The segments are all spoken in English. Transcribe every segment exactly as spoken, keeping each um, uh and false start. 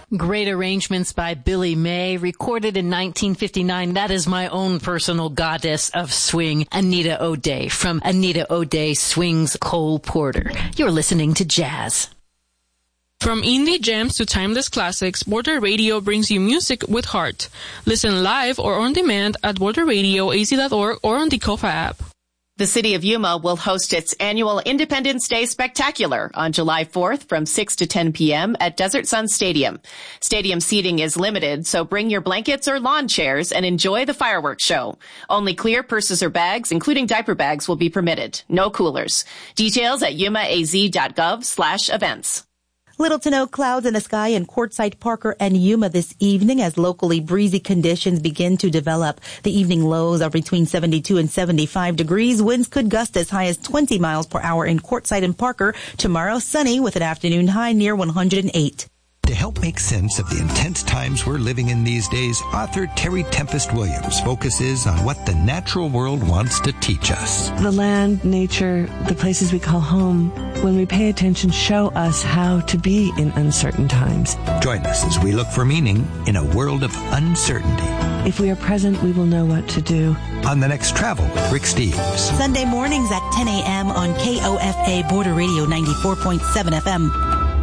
Great arrangements by Billy May, recorded in nineteen fifty-nine. That is my own personal goddess of swing, Anita O'Day, from Anita O'Day Swings Cole Porter. You're listening to Jazz. From indie gems to timeless classics, Border Radio brings you music with heart. Listen live or on demand at border radio a z dot org or on the Kofa app. The city of Yuma will host its annual Independence Day Spectacular on July fourth from six to ten p.m. at Desert Sun Stadium. Stadium seating is limited, so bring your blankets or lawn chairs and enjoy the fireworks show. Only clear purses or bags, including diaper bags, will be permitted. No coolers. Details at yumaaz.gov slash events. Little to no clouds in the sky in Quartzsite, Parker, and Yuma this evening as locally breezy conditions begin to develop. The evening lows are between seventy-two and seventy-five degrees. Winds could gust as high as twenty miles per hour in Quartzsite and Parker. Tomorrow, sunny with an afternoon high near one hundred eight. To help make sense of the intense times we're living in these days, author Terry Tempest Williams focuses on what the natural world wants to teach us. The land, nature, the places we call home, when we pay attention, show us how to be in uncertain times. Join us as we look for meaning in a world of uncertainty. If we are present, we will know what to do. On the next Travel with Rick Steves. Sunday mornings at ten a.m. on K O F A Border Radio ninety-four point seven F M.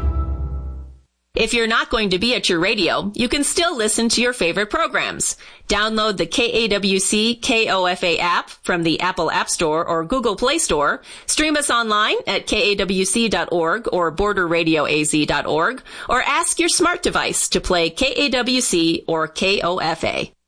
If you're not going to be at your radio, you can still listen to your favorite programs. Download the K A W C K O F A app from the Apple App Store or Google Play Store. Stream us online at K A W C dot org or border radio a z dot org, or ask your smart device to play K A W C or K O F A.